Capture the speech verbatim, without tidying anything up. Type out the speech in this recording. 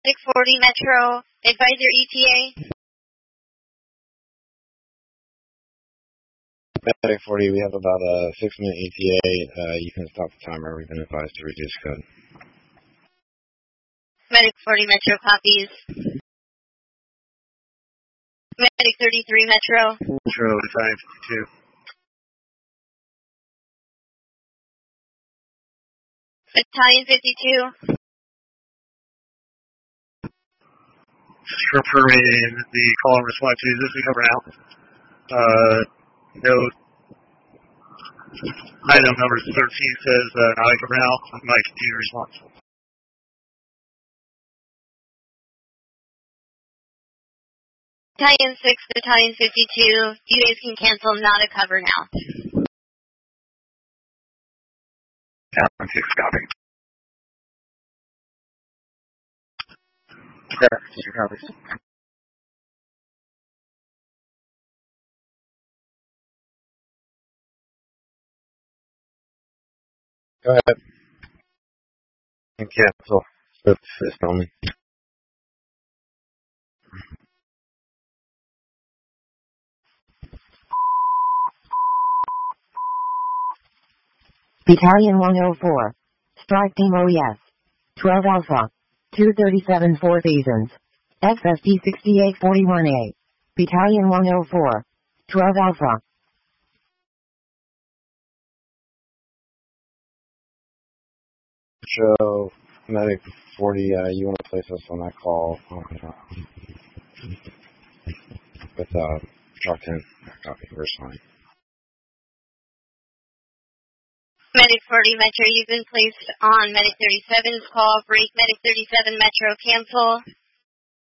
six forty Metro, advise your E T A. Medic forty, we have about a six minute E T A. Uh, you can stop the timer. We've been advised to reduce code. Medic forty Metro copies. Medic thirty-three Metro. Metro, Battalion fifty-two. Battalion fifty-two. Confirming the call and response to this is over now. Uh, note, item number thirteen says, uh, Mike Brown, my computer responsible. Battalion six, Battalion fifty-two, you guys can cancel, not a cover now. Battalion six, copy. Yeah, two copies. Go ahead. And cancel. It's, it's only. Battalion one oh four. Strike Team O E S. twelve Alpha. two thirty-seven Four Seasons. X S T sixty-eight forty-one A. Battalion one oh four. twelve Alpha. Show Medic forty, uh, you want to place us on that call with uh, Truck ten. Copy, first line. Medic forty Metro, you've been placed on Medic thirty-seven's call. Break Medic thirty-seven Metro, cancel.